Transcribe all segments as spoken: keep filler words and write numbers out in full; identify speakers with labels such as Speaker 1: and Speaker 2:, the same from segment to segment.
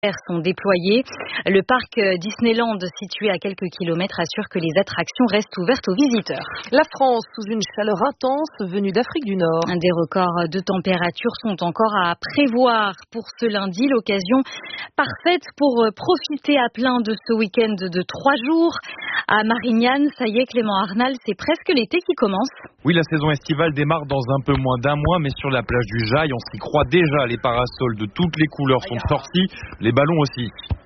Speaker 1: sont déployés. Le parc Disneyland, situé à quelques kilomètres, assure que les attractions restent ouvertes aux visiteurs.
Speaker 2: La France, sous une chaleur intense venue d'Afrique du Nord.
Speaker 1: Des records de température sont encore à prévoir pour ce lundi. L'occasion parfaite pour profiter à plein de ce week-end de trois jours. À Marignane, ça y est, Clément Arnal, c'est presque l'été qui commence.
Speaker 3: Oui, la saison estivale démarre dans un peu moins d'un mois, mais sur la plage du Jail, on s'y croit déjà. Les parasols de toutes les couleurs sont sortis, les ballons aussi.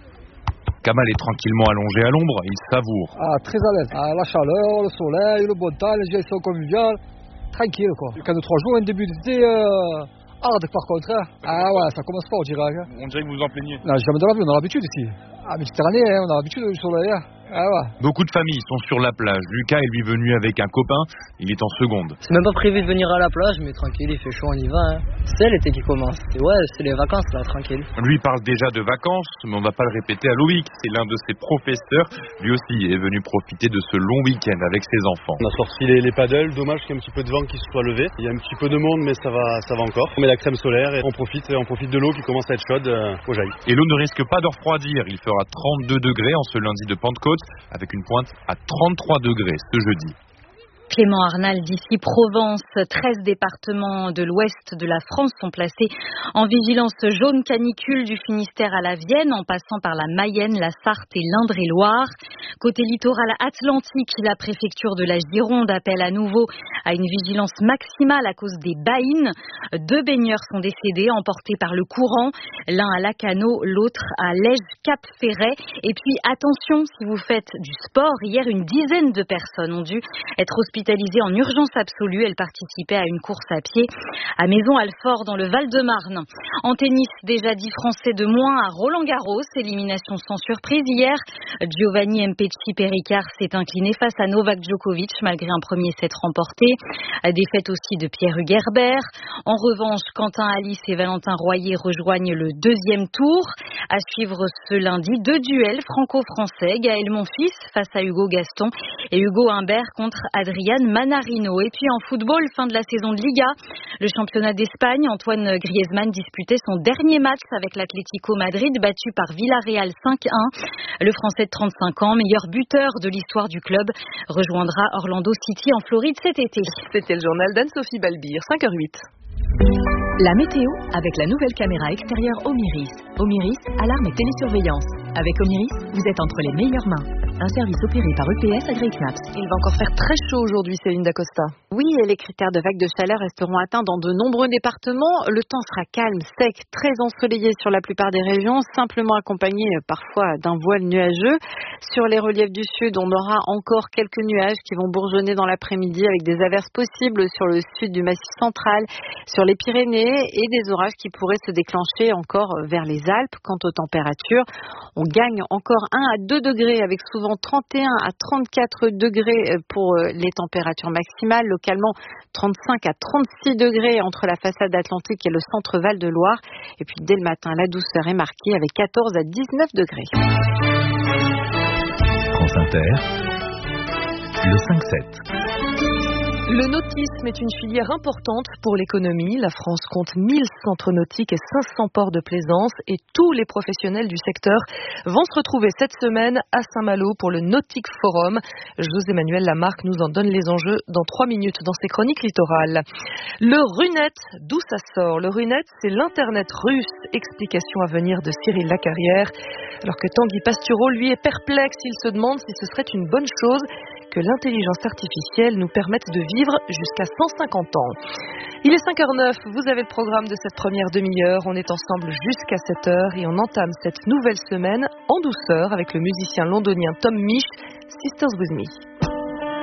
Speaker 3: Kamal est tranquillement allongé à l'ombre, il savoure.
Speaker 4: Ah, très à l'aise. Ah, la chaleur, le soleil, le bon temps, les gestions conviviales. Tranquille, quoi. Le cas de trois jours, un début d'été euh, hard, par contre. Hein. Ah ouais, ça commence fort, on dirait. Hein.
Speaker 3: On dirait que vous en plaignez.
Speaker 4: Non, jamais de la vie, on a l'habitude ici. Ah, Méditerranée, hein, on a l'habitude du soleil. Hein. Ah ouais.
Speaker 3: Beaucoup de familles sont sur la plage. Lucas est lui venu avec un copain, il est en seconde.
Speaker 5: C'est même pas prévu de venir à la plage, mais tranquille, il fait chaud, on y va. Hein. C'est l'été qui commence. Et ouais, c'est les vacances là, tranquille.
Speaker 3: Lui parle déjà de vacances, mais on va pas le répéter à Loïc. C'est l'un de ses professeurs. Lui aussi est venu profiter de ce long week-end avec ses enfants.
Speaker 6: On a sorti les, les paddles, dommage qu'il y ait un petit peu de vent qui se soit levé. Il y a un petit peu de monde, mais ça va, ça va encore. On met la crème solaire et on profite, on profite de l'eau qui commence à être chaude euh, au Jail.
Speaker 3: Et l'eau ne risque pas de refroidir. Il fera trente-deux degrés en ce lundi de Pentecôte, avec une pointe à trente-trois degrés ce jeudi.
Speaker 1: Clément Arnal d'ici Provence, treize départements de l'ouest de la France sont placés en vigilance jaune canicule du Finistère à la Vienne, en passant par la Mayenne, la Sarthe et l'Indre-et-Loire. Côté littoral atlantique, la préfecture de la Gironde appelle à nouveau à une vigilance maximale à cause des baïnes. Deux baigneurs sont décédés, emportés par le courant, l'un à Lacanau, l'autre à Lège-Cap-Ferret. Et puis attention, si vous faites du sport, hier une dizaine de personnes ont dû être hospitalisées hospitalisée en urgence absolue. Elle participait à une course à pied à Maison-Alfort dans le Val-de-Marne. En tennis, déjà dix Français de moins à Roland-Garros. Élimination sans surprise hier. Giovanni Mpetshi Perricard s'est incliné face à Novak Djokovic malgré un premier set remporté. Défaite aussi de Pierre-Hugues Herbert. En revanche, Quentin Alice et Valentin Royer rejoignent le deuxième tour. À suivre ce lundi, deux duels franco-français. Gaël Monfils face à Hugo Gaston et Hugo Humbert contre Adrien Manarino. Et puis en football, fin de la saison de Liga, le championnat d'Espagne, Antoine Griezmann disputait son dernier match avec l'Atlético Madrid, battu par Villarreal cinq un. Le Français de trente-cinq ans, meilleur buteur de l'histoire du club, rejoindra Orlando City en Floride cet été.
Speaker 2: C'était le journal d'Anne-Sophie Balbir, cinq heures huit.
Speaker 7: La météo avec la nouvelle caméra extérieure Omiris. Omiris, alarme et télésurveillance. Avec Omiris, vous êtes entre les meilleures mains. Un service opéré par E P S AgriKnaps.
Speaker 2: Il va encore faire très chaud aujourd'hui, Céline Dacosta.
Speaker 8: Oui, et les critères de vagues de chaleur resteront atteints dans de nombreux départements. Le temps sera calme, sec, très ensoleillé sur la plupart des régions, simplement accompagné parfois d'un voile nuageux. Sur les reliefs du sud, on aura encore quelques nuages qui vont bourgeonner dans l'après-midi avec des averses possibles sur le sud du Massif central, sur les Pyrénées et des orages qui pourraient se déclencher encore vers les Alpes. Quant aux températures, on gagne encore un à deux degrés avec souvent trente et un à trente-quatre degrés pour les températures maximales, localement trente-cinq à trente-six degrés entre la façade atlantique et le centre Val-de-Loire. Et puis dès le matin, la douceur est marquée avec quatorze à dix-neuf degrés.
Speaker 9: France Inter, le cinq sept.
Speaker 2: Le nautisme est une filière importante pour l'économie. La France compte mille centres nautiques et cinq cents ports de plaisance et tous les professionnels du secteur vont se retrouver cette semaine à Saint-Malo pour le Nautic Forum. José-Manuel Lamarque nous en donne les enjeux dans trois minutes dans ses chroniques littorales. Le Runet, d'où ça sort? Le Runet, c'est l'Internet russe. Explication à venir de Cyril Lacarrière. Alors que Tanguy Pastureau, lui, est perplexe. Il se demande si ce serait une bonne chose que l'intelligence artificielle nous permette de vivre jusqu'à cent cinquante ans. Il est cinq heures neuf, vous avez le programme de cette première demi-heure. On est ensemble jusqu'à sept heures et on entame cette nouvelle semaine en douceur avec le musicien londonien Tom Misch, Sisters With Me.